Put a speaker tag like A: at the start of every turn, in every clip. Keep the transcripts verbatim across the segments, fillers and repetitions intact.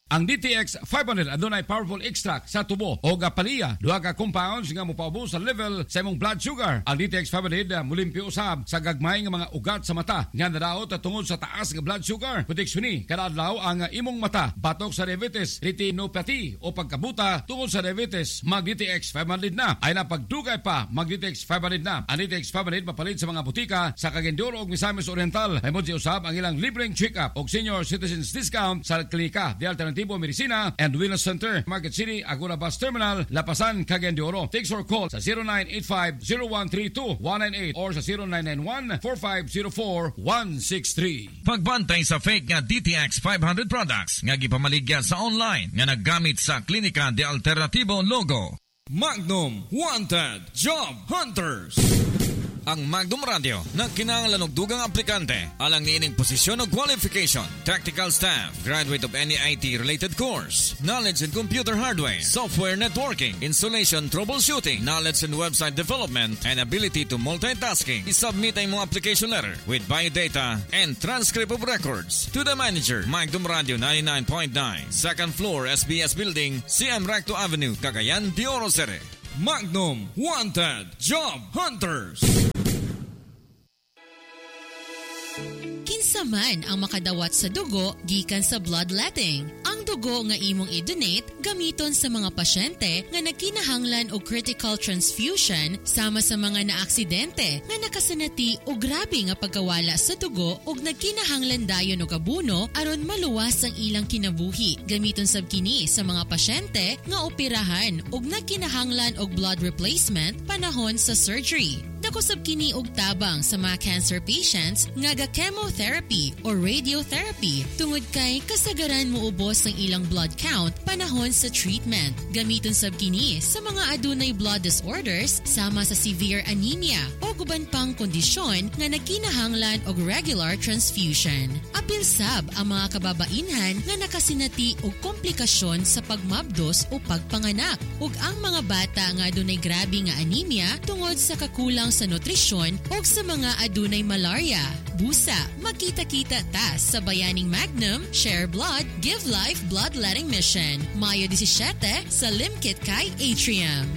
A: Ang D T X five hundred adunay powerful extract sa tubo o gapaliya. Duha ka compounds nga mopaubos sa level sa imong blood sugar. Ang D T X five hundred mulimpi usab sa gagmay nga mga ugat sa mata nga nadaot tungod sa taas nga blood sugar. Proteksyon ni kada adlaw ang imong mata batok sa diabetes, retinopathy o pagkabuta tungod sa diabetes. Mag D T X five hundred na ay napagdugay pa mag D T X five hundred na. Ang D T X five hundred mapalit sa mga butika sa Cagayan de Oro ug Misamis Oriental. Ay mo usab ang ilang libreng check-up o senior citizens discount sa klinika de Alternativa Medicina and Wellness Center, Market City, Agora Bus Terminal, Lapasan, Cagayan de Oro. Text or call sa zero nine eight five zero one three two one nine eight or sa zero nine nine one four five zero four one six three.
B: Pagbantay sa fake nga D T X five hundred products nga gipamaligya sa online nga naggamit sa Klinika de Alternativo logo.
C: Magnum Wanted Job Hunters.
B: Ang Magnum Radio na kinahanglan og dugang aplikante alang niining posisyon o qualification, tactical staff, graduate of any I T-related course, knowledge in computer hardware, software networking, installation, troubleshooting, knowledge in website development, and ability to multitasking. I-submit ang mong application letter with biodata and transcript of records to the manager, Magnum Radio ninety-nine point nine, second floor S B S Building, C M Recto Avenue, Cagayan de Oro City.
C: Magnum Wanted Job Hunters.
D: Kinsa man ang makadawat sa dugo gikan sa bloodletting. Ang dugo nga imong i-donate gamiton sa mga pasyente nga nagkinahanglan og critical transfusion sama sa mga naaksidente nga nakasanati og grabe nga pagkawala sa dugo ug nagkinahanglan dayon og abuno aron maluwas ang ilang kinabuhi. Gamiton sab kini sa mga pasyente nga operahan ug nagkinahanglan og blood replacement panahon sa surgery. Dako sab kini og tabang sa mga cancer patients nga ga-chemotherapy or radiotherapy tungod kay kasagaran moubos ang ilang blood count panahon sa treatment. Gamiton sab kini sa mga adunay blood disorders sama sa severe anemia o guban pang kondisyon nga nagkinahanglan og regular transfusion. Apil sab ang mga kababainhan nga nakasinati og komplikasyon sa pagmabdos o pagpanganak ug ang mga bata nga adunay grabe nga anemia tungod sa kakulang sa nutrisyon o sa mga adunay malaria. Busa, magkita-kita ta sa Bayaning Magnum, Share Blood, Give Life Bloodletting Mission. Mayo seventeen sa Limkit kay Atrium.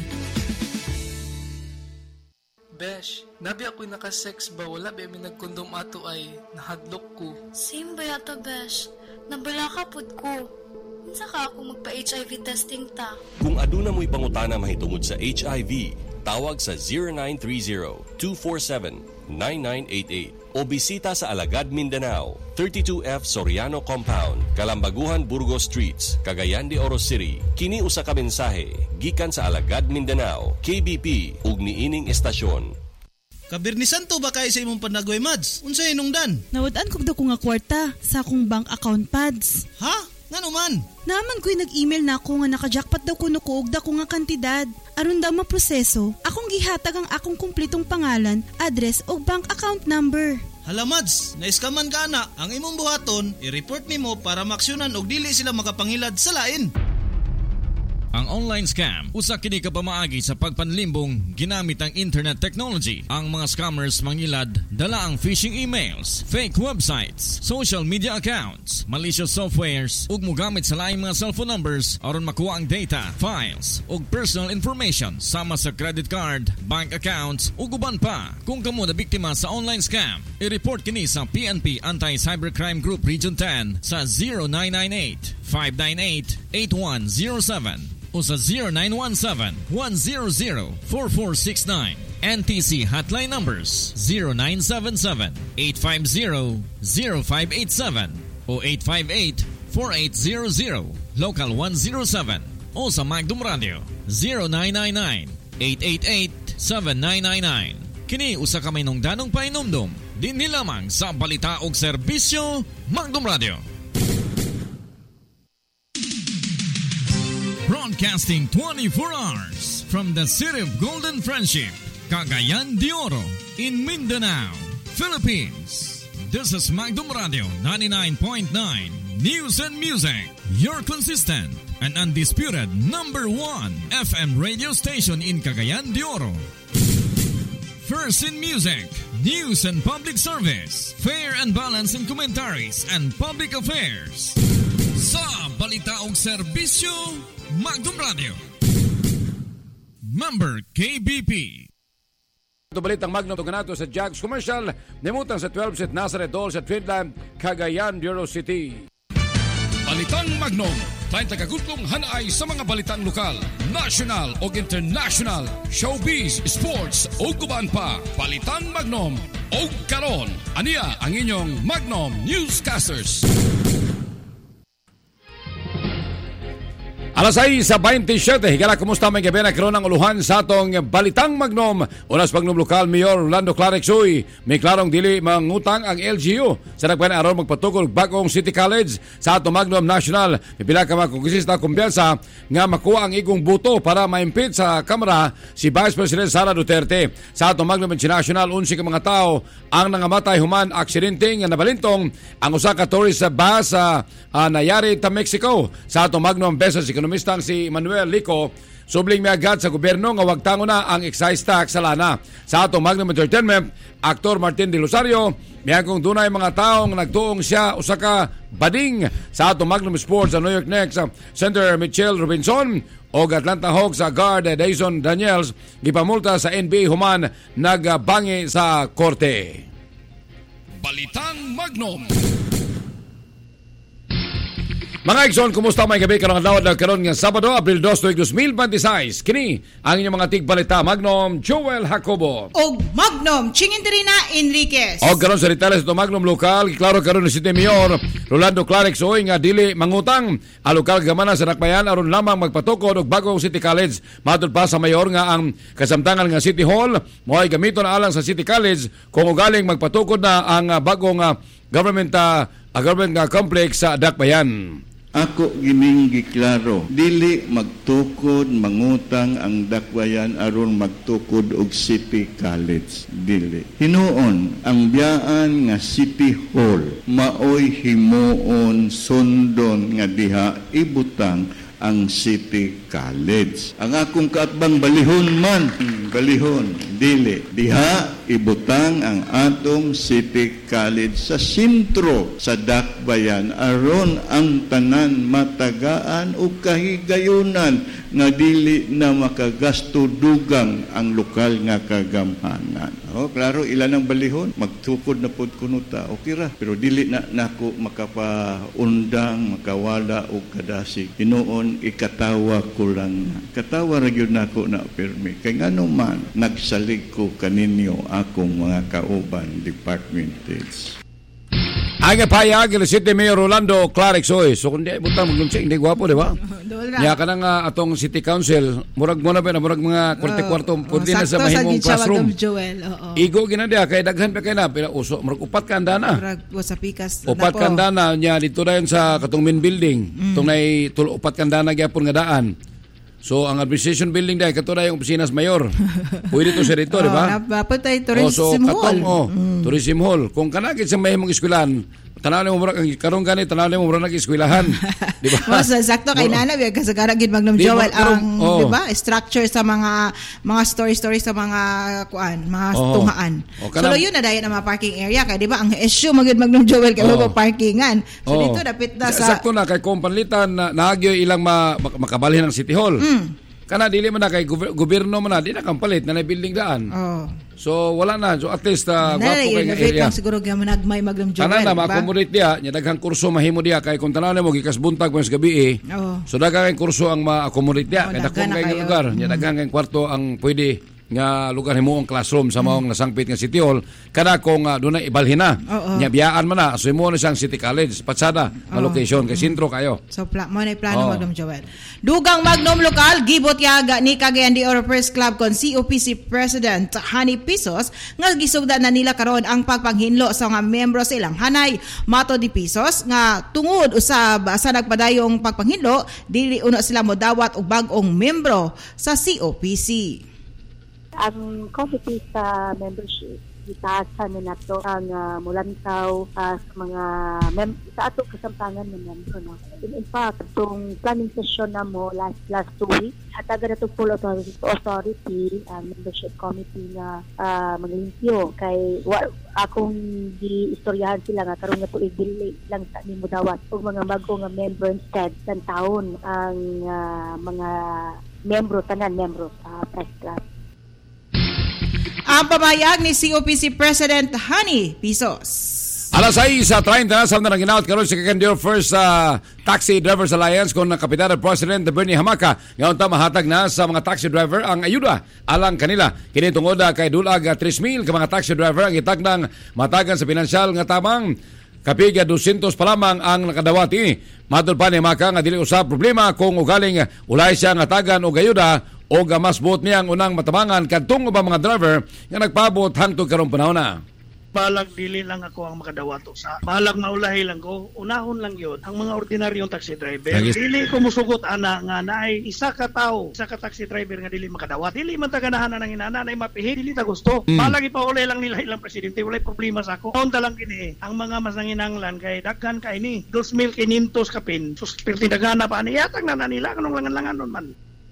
E: Besh, nabi ako'y nakasex ba? Wala ba may nagkondom ato ay nahadlok ko.
F: Same ba yata, Besh? Nabala ka pod ko. Minsa ka ako magpa-H I V testing ta.
G: Kung aduna mo'y pangutana mahitungod sa H I V, tawag sa zero nine three zero two four seven nine nine eight eight o bisita sa Alagad, Mindanao, thirty-two F Soriano Compound, Kalambaguhan, Burgos Streets, Cagayan de Oro City. Kini usa ka mensahe gikan sa Alagad, Mindanao, K B P ug niining estasyon.
H: Kabirnisan to ba kay sa imong panagoy, Mads? Unsay hinungdan?
I: Nawad-an kog daw ko nga kwarta sa akong bank account pads.
H: Ha? Nga naman?
I: Naman ko'y nag-email na ako nga nakajackpot daw kuno ko og dako nga kantidad. Aron daw maproseso, akong gihatag ang akong kumplitong pangalan, address o bank account number.
H: Hala, Mads, naiskaman ka na. Ang imong buhaton, i-report nimo para maksyonan og dili sila makapangilad sa lain.
B: Ang online scam, usa kini ka pamaagi sa pagpanlimbong ginamit ang internet technology. Ang mga scammers mangilad dala ang phishing emails, fake websites, social media accounts, malicious softwares ug mogamit sa laing mga cellphone numbers aron makuha ang data, files ug personal information sama sa credit card, bank accounts ug uban pa. Kung kamo na biktima sa online scam, i-report kini sa P N P Anti-Cybercrime Group Region ten sa zero nine nine eight five nine eight eight one zero seven o sa zero nine one seven one zero zero four four six nine. N T C hotline numbers zero nine seven seven eight five zero zero five eight seven o eight five eight four eight zero zero, local one zero seven o sa Magnum Radio zero nine nine nine eight eight eight seven nine nine nine. Kini usa ka may nungdanong painomdom din nilamang sa balita og serbisyo Magnum Radio. Broadcasting twenty-four hours from the city of Golden Friendship, Cagayan de Oro, in Mindanao, Philippines. This is Magnum Radio ninety-nine point nine News and Music, your consistent and undisputed number one F M radio station in Cagayan de Oro. First in music, news and public service, fair and balanced in commentaries and public affairs. Sa
C: balita og serbisyo, Magnum Radio. Member K B P.
A: Ito balitang Magnum Tuganato sa Jags Commercial, nimutan sa twelve set Nazareth Dole sa Twinland, Cagayan, Bureau City. Balitang Magnum, tayo tagagutlong hanay sa mga balitang lokal, national o international, showbiz, sports o kuban pa. Balitang Magnum o karon. Aniya ang inyong Magnum Newscasters. Alas seis sa twenty-seven, higala kumusta may gabi na karoon ng uluhan sa atong Balitang Magnum. Unas Magnum Lokal, Mayor Rolando Clarexoy, may klarong dili mangutang ang L G U. Sa nagpayan aron magpatukol bagong City College sa atong Magnum National. Pipila ka mga kongresista kumpiyansa nga makuha ang igong buto para ma-impede sa Kamara si Vice President Sara Duterte. Sa atong Magnum International, unsi ka mga tao ang nangamatay human aksidente nga nabalintong ang usa ka tourist bus sa uh, nayari ta Mexico. Sa atong Magnum Business ekonomistang si Manuel Lico, subling may agad sa gobyerno nga wag tango na ang excise tax sa lana. Sa atong Magnum Entertainment, aktor Martin De Rosario, miyagong dunay mga taong nagtuong siya usa ka bading. Sa atong Magnum Sports sa New York Knicks, Center Mitchell Robinson o Atlanta Hawks sa guard Dyson Daniels gipamulta sa N B A human nagbangi sa korte. Balitang Magnum. Mga Igsoon, kumusta may gabi karong adlaw na karon nga Sabado, Abril dos, twenty twenty-six. Kini ang inyong mga tigbalita, Magnum Joel Jacobo.
I: O Magnum Chinginterina Enriquez.
A: O karon sa ritales ito Magnum Lokal, klaro karon ni City Mayor Rolando Clarexoy nga dili mangutang ang lokal gamana sa Nakbayan aron lamang magpatukod og bagong City College. Matod pa sa mayor nga ang kasamtangan nga City Hall mo'y gamiton alang sa City College kung ugaling magpatukod na ang bagong uh, government uh, government uh, complex sa Dakbayan.
J: Ako gining giklaro, dili magtukod mangutang ang Dakbayan aron magtukod og City College, dili. Hinuon ang biyaan nga City Hall maoy himuon sundon nga diha ibutang ang City College. Ang akong kaatbang balihon man, balihon, dili. Diha ibutang ang atong City College sa sentro sa Dakbayan aron ang tanan matagaan o kahigayunan nga dili na makagasto dugang ang lokal nga kagamhanan. Oh, klaro ilan ang balihon, magtukod na pod kuno ta. Okay ra, pero dili na nako makapaundang, makawala og kadasig. Hinuon ikatawa ko lang. Katawa ra gyud nako na permi. Kay ngano man nagsalig ko kaninyo akong mga kauban department heads.
A: Ang payag ni City Mayor Rolando Clarexoy. So kung di butang maglungsing, hindi gwapo, di ba? Niya ka na nga atong City Council, murag mo na ba na murag mga kwarte-kwarto, pwede na sa mahimong classroom. Igo ginadya, kay daghan pa kayo na, pero uso, murag upat ka anda na.
I: Murag wasapikas.
A: Upat ka anda na, niya dito na yun sa katong main building. Mm. Itong na upat ka anda na gyapon nga daan. So, ang administration building dahil, kato na yung oficinas mayor. Pwede to sa rito, oh, di ba?
I: Napapatay, tourism
A: oh, so,
I: hall.
A: Katong, oh, mm. tourism hall. Kung kanakit sa mahimong eskwelahan, tanaw mo mura, karong gani, tanaw mo mura nag-eskwelahan. Di ba?
I: Mas sakto kay Nana, kasi karagin Magnum Joel, ang, oh. di ba, structure sa mga mga story-story sa mga, kuan, mga oh. tungaan. Oh, so, yun na dahil na mga parking area, kaya di ba, ang issue magid Magnum Joel, kaya oh. parkingan. So, oh. dito, dapit na sa...
A: Sakto na, kay kung panlitan, na, nahagyo ilang ma, makabalhin ng City Hall. Mm. Kana dili man na kay gobyerno man na di na kampalit na na building daan. Oh. So wala na, so at least uh, gwapo kay nga area.
I: Lang siguro gyud nagmay Magnum Joel.
A: Tanan na ma-accommodate dia, nya daghang kurso mahimo dia kay kung tanan mo gikas buntag mas gabi eh. Oh. So daghang kurso ang ma-accommodate dia, oh, kay dakong kay lugar, nya daghang kay kwarto ang pwede nga lugar himuong classroom sa maong mm. nasangpit nga City Hall kada kung uh, doon na ibalhin na oh, oh. nya biyaan man na so mo na siyang City College patsada nga oh. location kay sentro kayo
I: so pla mo na plano oh. Magnum Joel dugang Magnum Lokal gibot yaga ni Cagayan de Oro Press Club kon C O P C President Hani Pisos nga gisugdan na nila karon ang pagpanghinlo sa mga miyembro sa ilang hanay mato di Pisos nga tungod usab sa nagpadayong pagpanghinlo dili uno sila modawat og bag-ong miyembro sa C O P C.
K: Ang committee sa membership, itaasan na nato ang uh, mulantaw uh, sa mga mem- sa ato kasamtangan ng membro. No? In, in fact, itong planning session na mo last last two weeks, hataga na itong full authority, authority uh, membership committee na uh, maglimpyo kay wa, akong gi-istoryahan sila nga karon nga tuig dili lang sa nimo dawat og mga bago nga member instead sa taon ang uh, mga membro tanan membro sa uh, press club.
I: Ang pamayag ni C O P C President Honey Pisos.
A: Alas sais sa treinta na sa nang ginaot karon sa Kakandior First uh, Taxi Drivers Alliance kon Kapitan President Bernie Hamaka ngayon ta mahatag na sa mga taxi driver ang ayuda alang kanila kini tungod kay dulag tres mil ka mga taxi driver ang itagnang matagan sa pinansyal nga tabang kapiga dosyentos pa lamang ang nakadawat ini. Matod pa ni Hamaka nga dili usab problema kung ugaling ulay siya nga tagan og ayuda o mas buot niyang unang matabangan kadtong ubang mga driver nga nagpaabot hangtod karong panahon na.
L: Balag dili lang ako ang makadawato sa balag maulahi lang ko unahon lang yun ang mga ordinaryong taxi driver. Lagis. Dili ko musugot ana nga naay isa ka tawo isa ka taxi driver nga dili makadawat dili man taganahan ng inana na mapihi dili ta gusto. Mm. Balag ipaulay lang nila ilang presidente walay problema sa ako. Unta lang kini ang mga mas nanginanglan kay daghan kay ni two thousand five hundred kapin sus perti dagana pa ni yatag na nila kanong langan-langanon man.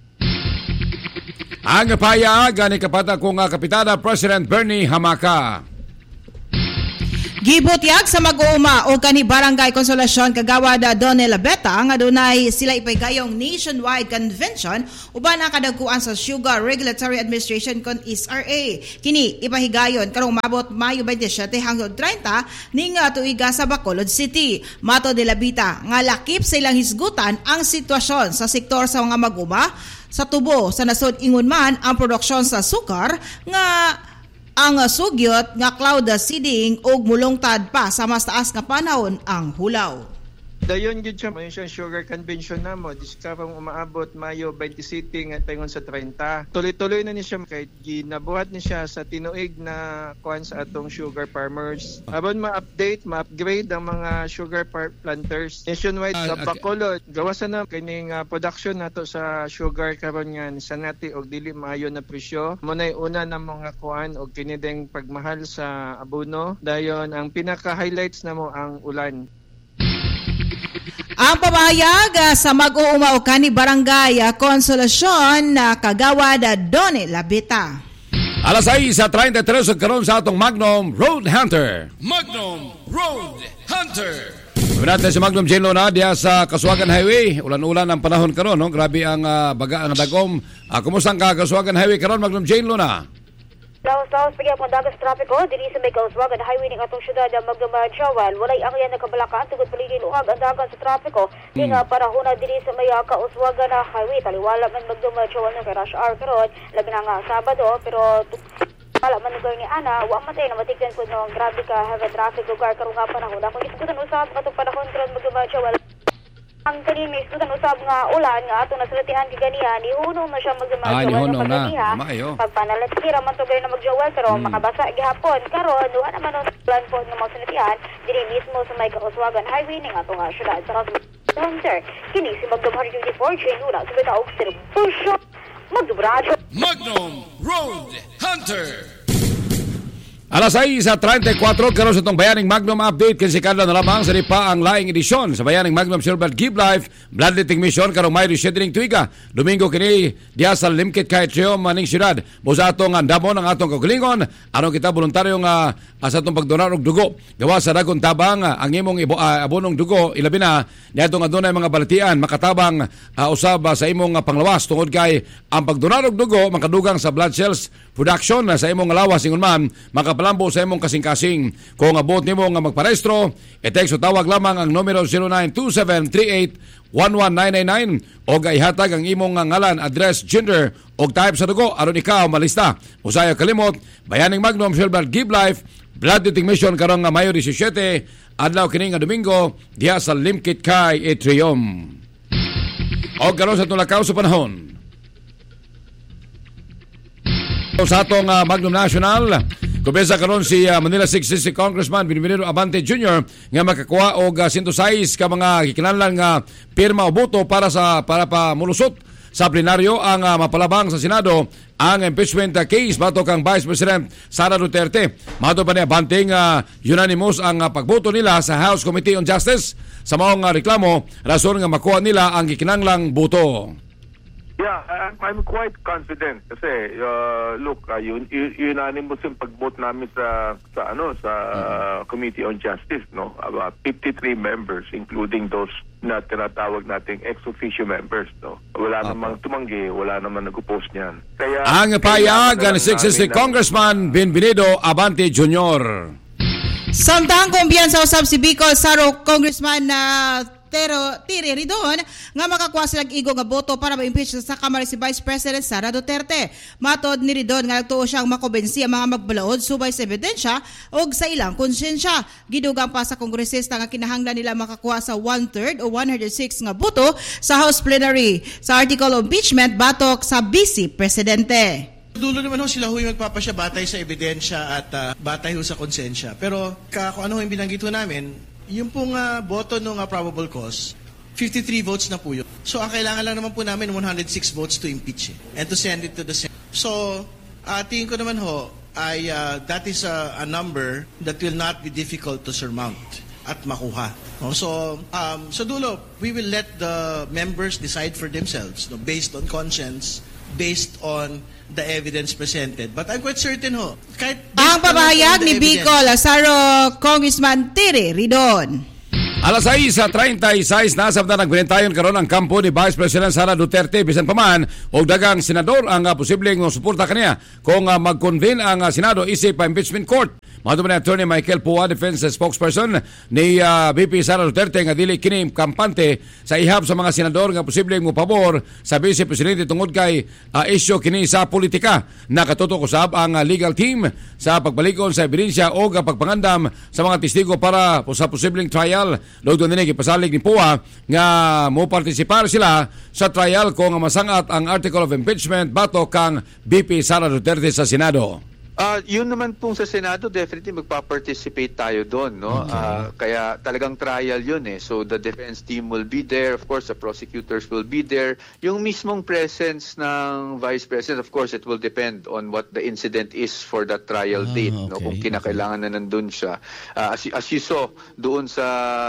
A: Ang payaaga ni kapata kong Kapitada President Bernie Hamaka.
I: Gibutyag sa mag-uuma o kani Barangay Konsolasyon kagawad Donel Beta nga dunay sila ipagayong nationwide convention uban ang kadagkuan sa Sugar Regulatory Administration kon S R A. Kini ipahigayon karong mabot Mayo twenty-seven hangtod treinta ning tuiga sa Bacolod City. Mato de la Bita nga lakip sa ilang hisgutan ang sitwasyon sa sektor sa mga mag-uma sa tubo sa nasod ingon man ang produksyon sa sukar nga ang sugyot nga cloud seeding ug mulungtad pa sa mas taas nga panahon ang hulaw.
M: Dayon gid siya may sugar convention na mo diskarong umaabot Mayo twenty-seven nga paingon sa treinta. Tuloy-tuloy na ni siya kay ginabuhat ni siya sa tinuig na kuan sa atong sugar farmers. Aron ma-update, ma-upgrade ang mga sugar par- planters nationwide uh, sa Bacolod. Okay. Gawasan na kining uh, production nato sa sugar karon nga sa nati og dili maayo na presyo. Mo nay una na mga kuan og kini ding pagmahal sa abono. Dayon ang pinaka-highlights namo ang ulan.
I: Ang pamahayag uh, sa mag-uuma o kani Barangay uh, Konsolasyon na uh, kagawad uh, Donel Beta.
A: Alas sais sa thirty-three karon sa atong Magnum Road Hunter.
C: Magnum Road Hunter.
A: Natin si Magnum Jane Lona diya sa Kasuagan Highway. Ulan-ulan ang panahon karon, no? Grabe ang uh, baga ang dagom. Uh, kumusta ang Kasuagan Highway karon, Magnum Jane Lona?
N: Laos-laos pagay ang dagas trapiko, diri sa may Kasuagan Highway ng atong syudad ng Magdamad-Jawal. Walay ang yan nakabalakan, tugod paligid luhag ang dagan sa trapiko. Di nga parahuna diri sa may Kasuagan Highway. Taliwala man Magdamad-Jawal ng kay rush hour karon, labi na nga Sabado, pero wala man lugar ni Ana, wa matay na matigdan ko no grabe ka heavy traffic lugar karon nga panahon. Kung isugutan usab katong panahon karon Magdamad-Jawal. Ang kanina isugutan usab nga ulan nga atong nasulatihan kaganihan, ihuno na siya Magdamad-Jawal
A: ah,
N: na pagganiha. Pagpanalatira man to gay na Magjawal pero hmm. makabasa gihapon karon duha naman ang plan po ng mga sulatihan diri mismo sa may Kasuagan Highway ning atong syudad sa Hunter. Kini si Magnum twenty-four Jane Luna sa bitaog serbisyo Magdamad
C: Magnum Road Hunter.
A: Alas sais sa thirty-four karon sa itong Bayaning Magnum Update kinsikadla na lamang sa pa ang laing edisyon sa Bayaning Magnum Silver Give Life Bloodletting Mission karong Mayo twenty-seven tuiga Domingo kini diya sa Limkit kay Trio maning syudad busa atong andamon ang atong kaugalingon aron kita voluntaryo nga sa atong pagdonar og dugo gawa sa dagon tabang ang imong ibo, uh, abonong dugo ilabi na niadtong adunay mga balatian makatabang uh, usab uh, sa imong uh, panglawas tungod kay ang pagdonar og dugo makadugang sa blood cells production uh, sa imong lawas ingon man maka palambo sa imong kasing-kasing. Kung abot nimo nga magparehistro, i-text o tawag lamang ang numero zero nine two seven three eight one one nine nine nine o ihatag ang imong ngalan, address, gender o type sa dugo aron ikaw malista. Usaya kalimot, Bayaning Magnum Silver Give Life Bloodletting Mission karong nga Mayo seventeen adlaw kini nga Domingo diha sa Limkit kay Etrium. O karon sa tulakaw sa panahon. Sa atong uh, Magnum National, kumpensa karon si uh, Manila sixty-six Congressman Benvenido Abante Junior nga makakuha og uh, one oh six ka mga gikinahanglan nga pirma o boto para sa para pa mulusot sa plenaryo ang uh, mapalabang sa Senado ang impeachment uh, case batok kang Vice President Sara Duterte. Mato pa niya banting uh, unanimous ang uh, pagboto nila sa House Committee on Justice sa maong uh, reklamo rason nga makuha nila ang gikinanglang boto.
O: Yeah, I'm, I'm quite confident kasi uh, look, uh, yun, yun, unanimous yung pag-vote namin sa sa ano sa uh, Committee on Justice, no? About fifty-three members including those na tinatawag nating ex officio members, no? Wala okay. namang tumanggi, wala namang nag-oppose niyan. Kaya
A: ang payag ni sixty-six Congressman Benvenido Abante Junior
I: Samtang kumbiyansa usab si Bicol Saro Congressman na uh, Pero tiri ridon nga makakuha silang igo nga boto para ma-impeach sa Kamara si Vice President Sara Duterte. Matod ni ridon nga nagtuo siyang makubensi ang mga magbalaod subay sa ebidensya o sa ilang konsensya. Gidugang pa sa kongresista nga kinahanglan nila makakuha sa one-third o one hundred six nga boto sa House Plenary sa article of impeachment batok sa Vice Presidente.
H: Dulo naman ho sila ho yung magpapasya batay sa ebidensya at uh, batay ho sa konsensya. Pero ka, kung ano yung binanggit ho namin, yung pong uh, boto ng uh, probable cause, fifty-three votes na po yun. So, ang kailangan lang naman po namin, one hundred six votes to impeach eh, and to send it to the Senate. So, uh, tingin ko naman ho, ay, uh, that is a, a number that will not be difficult to surmount at makuha. No? So, um, sa dulo, we will let the members decide for themselves, no, based on conscience, based on the evidence presented. But I'm quite certain ho, kahit
I: ang papahayag ni Bicol Saro Congressman Tiri Ridon.
A: Alas sais sa thirty-six nasab na nagbenentayon karon ang kampo ni Vice President Sara Duterte bisan pa man og dagang senador ang uh, posibleng suporta kaniya kung uh, mag-convene ang uh, Senado isip pa impeachment court. Mato man Attorney Michael Pua, defense spokesperson ni uh, V P Sara Duterte nga dili kini kampante sa ihap sa mga senador nga posibleng mopabor sa Vice Presidente tungod kay uh, isyu kini sa politika. Nakatutok usab ang uh, legal team sa pagbalikon sa ebidensya o uh, pagpangandam sa mga testigo para sa posibleng trial. Lugdo nini gipasalig ni Pua nga mo partisipar sila sa trial kung masangat ang article of impeachment batok kang V P Sara Duterte sa Senado.
P: Uh, yun naman pong sa Senado, definitely magpa-participate tayo doon, no? Okay. Uh, kaya talagang trial yun eh. So the defense team will be there, of course the prosecutors will be there. Yung mismong presence ng Vice President, of course it will depend on what the incident is for that trial ah, date, okay. no? Kung kinakailangan na nandun siya. Uh, as, as you saw, doon sa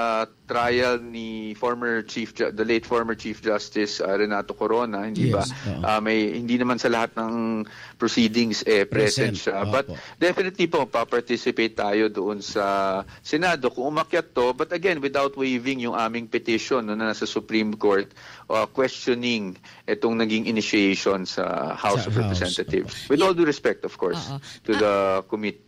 P: trial ni former Chief the late former Chief Justice uh, Renato Corona, hindi yes. ba? Uh, may hindi naman sa lahat ng proceedings eh present, present siya. Oh, but po. Definitely po pa-participate tayo doon sa Senado kung umakyat to, but again without waiving yung aming petition no, na nasa Supreme Court uh, questioning itong naging initiation sa House sa of House. Representatives. With yeah. all due respect of course uh-oh. to uh, the committee.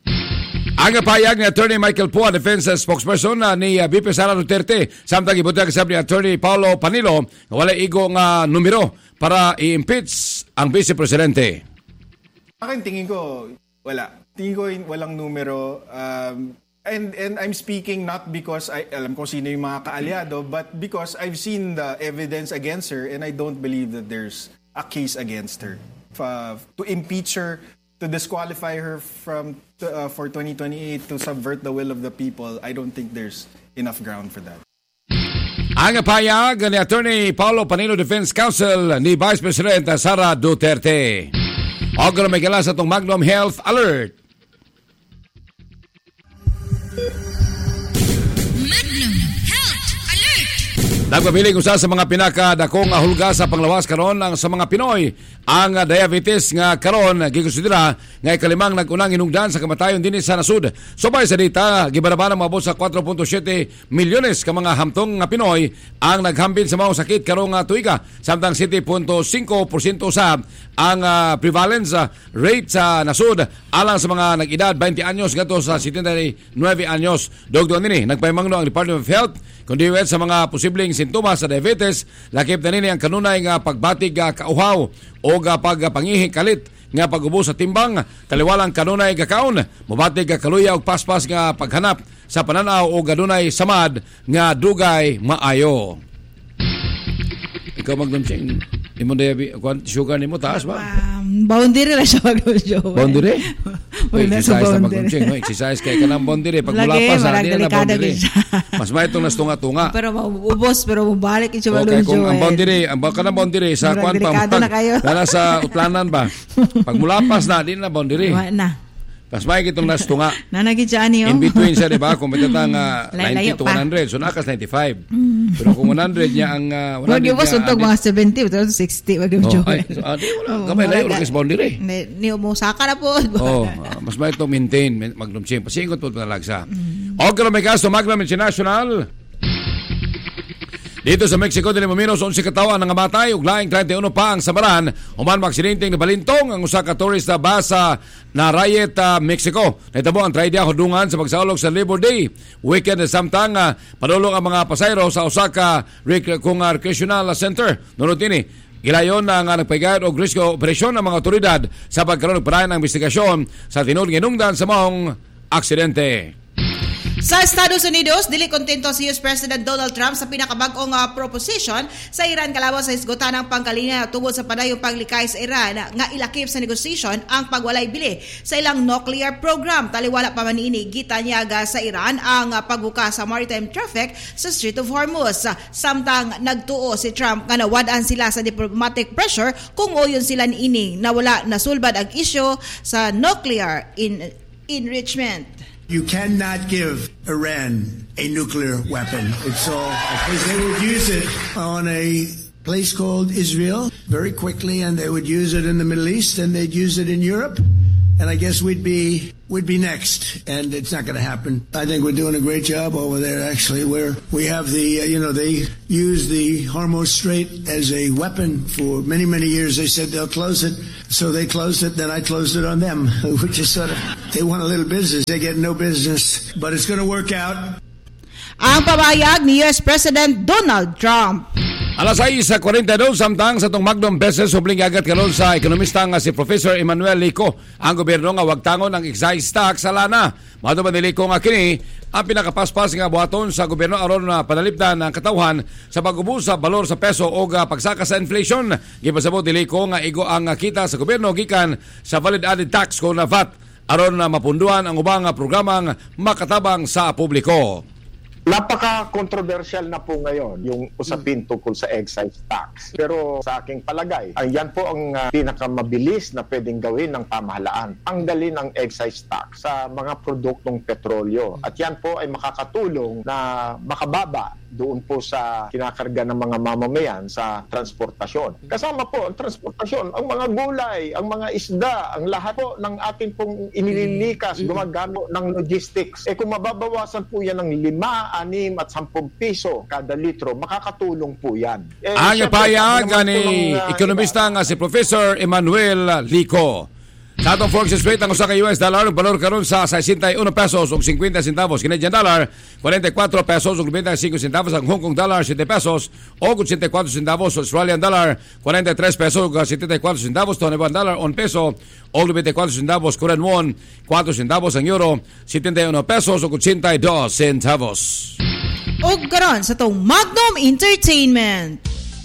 A: Ang payag ni Attorney Michael Pua, defense spokesperson uh, ni uh, V P Sara Duterte, samtang ibutang kasab ni Attorney Paulo Panilo nga wala igo nga uh, numero para i-impeach ang Vice Presidente.
Q: Akin tingin ko wala. Tingin ko walang numero. Um, and and I'm speaking not because I alam ko sino yung mga kaalyado, but because I've seen the evidence against her and I don't believe that there's a case against her. Uh, to impeach her, to disqualify her from uh, for twenty twenty-eight, to subvert the will of the people, I don't think there's enough ground for that.
A: Ang payag ni Attorney Paulo Panilo Defense Counsel ni Vice President Sara Duterte. Ogro may gala sa itong Magnum Health Alert.
D: Magnum Health Alert.
A: Nagpabiling usa sa mga pinakadakong hulga sa panglawas karon ang sa mga Pinoy ang diabetes nga karon gikonsidera nga ikalimang nag-unang hinungdan sa kamatayon dinhi sa nasud. Subay sa dita gibarabara maabot sa four point seven milyones ka mga hamtong nga Pinoy ang naghambin sa maong sakit karong uh, tuiga, samtang seven point five percent usab ang uh, prevalence uh, rate sa nasud alang sa mga nag-edad twenty anyos ngadto sa seventy-nine anyos. Dugtong nini nagpahimangno ang Department of Health kun diwet sa mga posibleng sintomas sa diabetes, lakip na nini ang kanunay nga pagbatig uh, kauhaw o ga pagpangihi kalit nga pag-ubos sa timbang, taliwalang kanunay gakaon, mubatig ga kaluya og paspas nga paghanap sa pananaw o gadunay samad nga dugay maayo. Ikaw magdumsing, imo diabetes, sugar nimo taas ba?
I: Um, boundary ra siya magdumsing.
A: Boundary? exercise na magkunching. No? Exercise kay ka ng boundary. Pag mula pa sa hindi na boundary. Mas may itong nastunga-tunga.
I: Pero maubos, pero mabalik yung
A: okay, kung ang boundary, ang baka ng boundary, sa kwan pa, dala sa utlanan ba? Pag mulapas na, hindi na boundary.
I: Na.
A: Mas may itong nastunga.
I: Nanagid siya niyo.
A: In between siya, di ba? Kung bitatang uh, ninety to one hundred. So, nakas ninety-five. Mm. Pero kung one hundred niya, ang uh, one hundred
I: niya... Huwag suntog mga seventy, pero sixty. Wag yung joke.
A: Ay, so, di wala. Kamay layo, orkes boundary.
I: Ni umusaka na po.
A: Oh, uh, mas may itong maintain, Magnum Ching. Pasingot po ito na lagsa. Mm. Okay, may kaso, Magnum International. Dito sa Mexico, din mo minus eleven katawan ng amatay, ug laing thirty-one pa ang samaran. Human maksidenteng nabalintong ang usa ka tourist na basa na Rayet, uh, Mexico. Nahitabo ang traidya hudungan sa pagsaulog sa Labor Day weekend samtang uh, padulong ang mga pasayro sa usa ka kung uh, recreational center. Nunod ini, gilayon na nga nagpaygayon og risko operasyon ng mga otoridad sa pagkaroon ng parayan ng investigasyon sa tinud ginungdan sa maong aksidente.
I: Sa Estados Unidos, dili kontento si U S President Donald Trump sa pinakabag-ong uh, proposition sa Iran kalaban sa hisgutan ng pangkalinga tungod sa padayong paglikay sa Iran nga ilakip sa negosasyon ang pagwalay bili sa ilang nuclear program. Taliwala pa man ini gitanyaga sa Iran ang uh, pagbukas sa maritime traffic sa Strait of Hormuz. Samtang nagtuo si Trump nga nawad-an sila sa diplomatic pressure kung uyon sila niini na wala nasulbad ang isyu sa nuclear in enrichment.
R: You cannot give Iran a nuclear weapon. It's all because they would use it on a place called Israel very quickly, and they would use it in the Middle East, and they'd use it in Europe, and I guess we'd be we'd be next, and it's not going to happen. I think we're doing a great job over there. Actually, where we have the uh, you know they use the Hormuz Strait as a weapon for many many years. They said they'll close it. So they closed it, then I closed it on them, which is sort of, they want a little business, they get no business, but it's going to work out.
I: Ang pabayag ni U S President Donald Trump.
A: Alas sais sa forty-two samtang sa itong Magnum Beses subling agad karon sa ekonomista nga si Professor Emmanuel Lico. Ang gobyerno nga wagtangon ang excise tax sa lana. Mato ba ni Lico nga kini ang pinakapaspas nga buhaton sa gobyerno aron na panalipdan ang katawhan sa pag-ubos sa balor sa peso o pagsaka sa inflation. Gipasabot ni Lico nga igo ang kita sa gobyerno gikan sa valid added tax ko na V A T aron na mapunduan ang ubang programang makatabang sa publiko.
S: Napaka-controversial na po ngayon yung usapin tungkol sa excise tax. Pero sa aking palagay, ay yan po ang uh, pinakamabilis na pwedeng gawin ng pamahalaan. Ang dali ng excise tax sa mga produktong petrolyo. At yan po ay makakatulong na makababa doon po sa kinakarga ng mga mamamayan sa transportasyon. Kasama po ang transportasyon, ang mga gulay, ang mga isda, ang lahat po ng ating pong inililikas, gumagamit ng logistics. Eh kung mababawasan po yan ng lima, anim at sampung piso kada litro, makakatulong po yan. Eh,
A: ang payag ni uh, ekonomista nga si Professor Emmanuel Lico. Sa atong forex rate ang usa ka U S dollar valor karon sa sixty-one pesos ug fifty centavos, Canadian dollar forty-four pesos ug ninety-five centavos, ang Hong Kong dollar seven pesos ug eighty-four centavos, Australian dollar forty-three pesos ug seventy-four centavos, Taiwan dollar one peso ug ninety-four centavos, Korean won four centavos, ang euro seventy-one pesos ug eighty-two centavos.
I: Og karon sa tong Magnum Entertainment.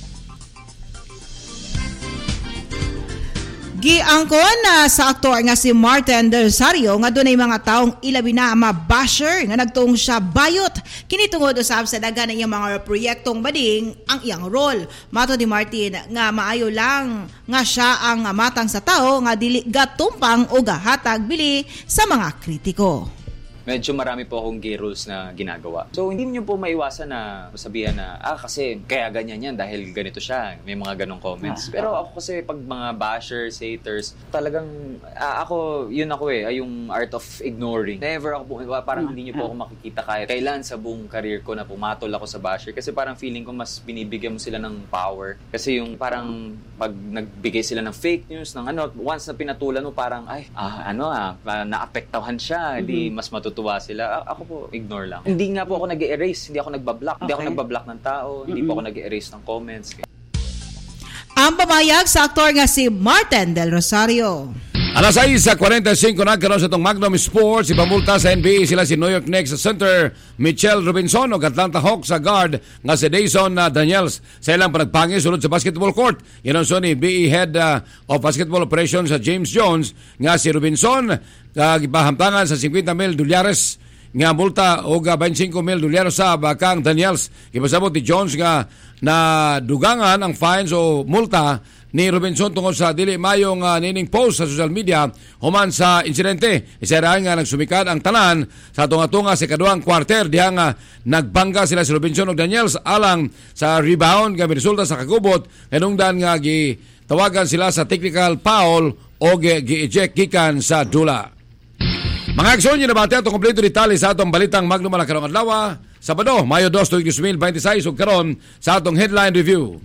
I: Giangkon na uh, sa aktor nga si Martin Del Rosario nga dunay mga taong ilabi na ma-basher nga nagtuong siya bayot kini tungod usab sa daghan ng iyang mga proyektong bading ang iyang role. Mato ni Martin nga maayo lang nga siya ang matang sa tao nga dili gatumpang o gahatag bili sa mga kritiko.
T: Medyo marami po akong gay rules na ginagawa. So, hindi niyo po maiwasan na sabihan na, ah, kasi kaya ganyan yan dahil ganito siya. May mga ganong comments. Pero ako kasi pag mga bashers, haters, talagang, ah, ako, yun ako eh, ay yung art of ignoring. Never ako po, parang hindi niyo po ako makikita kahit kailan sa buong career ko na pumatol ako sa basher. Kasi parang feeling ko mas binibigyan mo sila ng power. Kasi yung parang pag nagbigay sila ng fake news, ng ano, once na pinatulan mo parang, ay, ah, ano ah, naapektahan siya, hindi mas matutuwa sila. Ako po, ignore lang. Hindi nga po ako nag-erase, hindi ako nagbablock. Okay. Hindi ako nagbablock ng tao, mm-hmm. hindi po ako nag-erase ng comments.
I: Ang pamayag sa aktor nga si Martin Del Rosario.
A: Alas sais sa forty-five nagkaroon sa itong Magnum Sports. Ipamulta sa N B A sila si New York Knicks sa center Mitchell Robinson o Atlanta Hawks sa guard nga si Dayson uh, Daniels. Sa ilang panagpangin sulod sa basketball court. Yan ang so ni B E Head uh, of Basketball Operations sa James Jones nga si Robinson uh, gipahamtangan sa fifty mil dolyares nga multa o twenty-five mil dolyares sa bakang Daniels. Ipasabot ni Jones nga na dugangan ang fines o multa ni Robinson tungkol sa dili mayong uh, nining post sa social media human sa insidente. Isarahan nga nagsumikad ang tanan sa tunga-tunga sa kaduang kwarter diha nga nagbangga sila si Robinson ug Daniels alang sa rebound nga resulta sa kagubot kanungdan nga gitawagan sila sa technical foul o gi-eject gikan sa dula. Mga aksyon yun nabati atong kompleto detalye sa atong balitang Magnum Malakarong Adlaw, Sabado, Mayo two, twenty twenty-six ug karon sa atong headline review.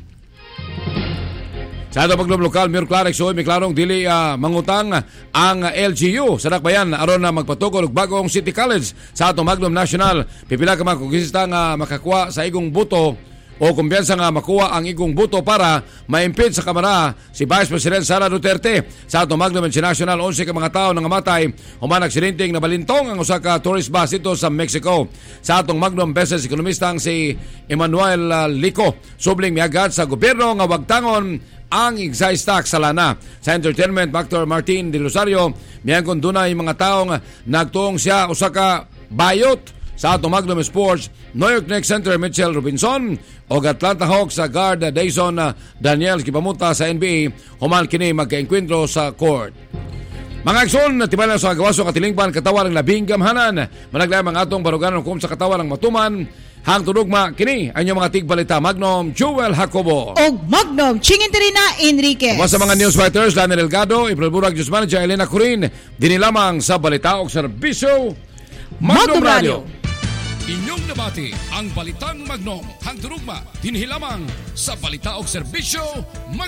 A: Sa atong Magnum Lokal, Mayor Clark Soy, may klarong dili uh, mangutang ang L G U sa dakbayan aron na magpatukol og bagong City College sa atong Magnum National. Pipila ka mga kongresista nga makakuha sa igong buto o kumpiyansa nga makuha ang igong buto para ma-impeach sa Kamara si Vice President Sara Duterte. Sa atong Magnum International, eleven ka mga tao nang namatay human aksidenteng nabalintong ang usa ka tourist bus dito sa Mexico. Sa atong Magnum Business Economista si Emmanuel uh, Lico, subling miagad sa gobyerno nga wagtangon ang excise tax sa lana. Sa entertainment, actor Martin De Rosario miyangkon dunay mga taong nagtuong siya usa ka bayot. Sa atong Magnum Sports, New York Knicks center Mitchell Robinson o Atlanta Hawks sa guard Dayson Daniels gipamunta sa N B A human kini magkaenkwentro sa court. Mga aksyon na tibalan sa gawaso katilingban katawan ng labing gamhanan. Managlayang mga atong baruganon kung sa katawan ng matuman. Hang tudugma kini ang inyong mga tigbalita Magnum Joel Jacobo
I: og Magnum Chinginterina Enriquez.
A: Wa sa mga news writers Lani Delgado, April Burag, News Manager Elena Corin, dini lamang sa balita og serbisyo Magnum, Magnum Radio.
C: Inyong nabati ang balitang Magnum hang turugma dinhi lamang sa balita og serbisyo Magnum.